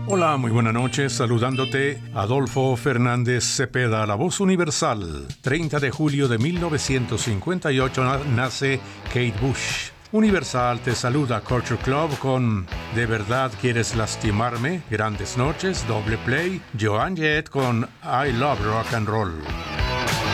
Hola, muy buenas noches, saludándote Adolfo Fernández Cepeda, la voz universal. 30 de julio de 1958 nace Kate Bush. Universal te saluda Culture Club con ¿De verdad quieres lastimarme? Grandes noches, doble play, Joan Jett con I Love Rock and Roll.